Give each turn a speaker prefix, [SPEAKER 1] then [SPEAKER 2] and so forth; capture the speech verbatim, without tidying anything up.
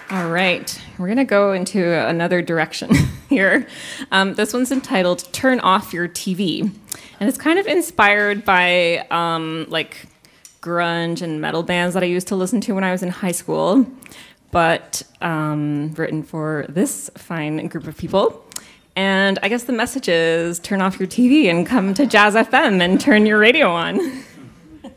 [SPEAKER 1] All right, we're going to go into another direction here. Um, this one's entitled Turn Off Your T V. And it's kind of inspired by um, like grunge and metal bands that I used to listen to when I was in high school, but um, written for this fine group of people. And I guess the message is turn off your T V and come to Jazz F M and turn your radio on.